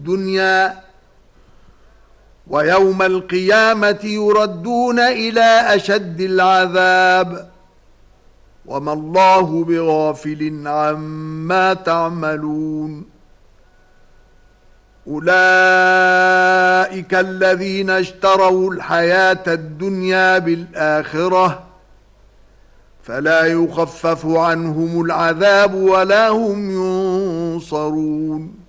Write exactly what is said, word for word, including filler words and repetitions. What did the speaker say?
الدنيا ويوم القيامة يردون إلى أشد العذاب وما الله بغافل عما تعملون. أولئك الذين اشتروا الحياة الدنيا بالآخرة فلا يخفف عنهم العذاب ولا هم ينصرون.